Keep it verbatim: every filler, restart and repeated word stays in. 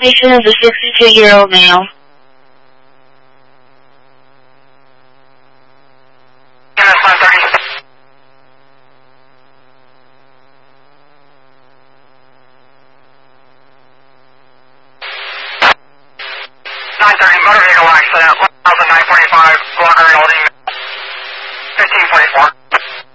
Patient is a sixty-two-year-old male. nine thirty, motor vehicle accident, one thousand nine forty-five, Glocker holding fifteen forty-four.